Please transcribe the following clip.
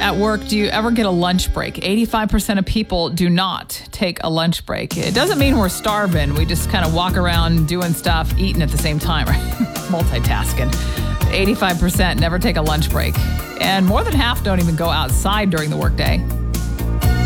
At work, do you ever get a lunch break? 85% of people do not take a lunch break. It doesn't mean we're starving. We just kind of walk around doing stuff, eating at the same time, right? Multitasking. 85% never take a lunch break. And more than half don't even go outside during the workday.